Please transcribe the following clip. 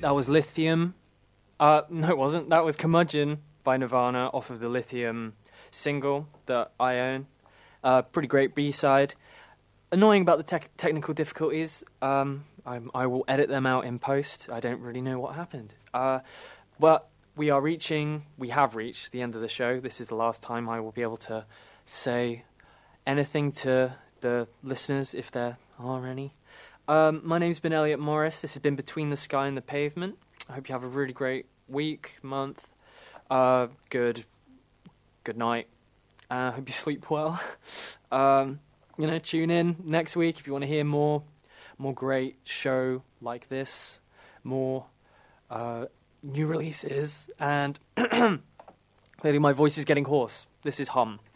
That was Lithium. No, it wasn't. That was Curmudgeon by Nirvana off of the Lithium single that I own. Pretty great B-side. Annoying about the technical difficulties. I will edit them out in post. I don't really know what happened. But we have reached the end of the show. This is the last time I will be able to say anything to the listeners, if there are any. My name's been Elliot Morris. This has been Between the Sky and the Pavement. I hope you have a really great week, month. Good night. Hope you sleep well. Tune in next week if you want to hear more great show like this, more new releases, and clearly my voice is getting hoarse. This is Hum.